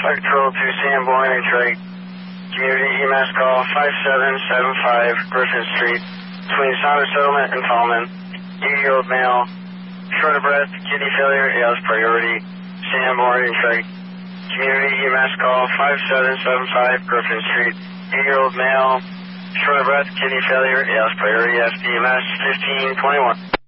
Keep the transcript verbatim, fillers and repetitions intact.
Flight Control to Sanborn and Trey. Community E M S call five seven seven five Griffin Street between Saunders Settlement and Tallman. eighty-year-old male, short of breath, kidney failure, A L S priority, Sanborn and Trey. Community E M S call five seven seven five Griffin Street. eighty-year-old male, short of breath, kidney failure, A L S priority, F D M S fifteen twenty-one.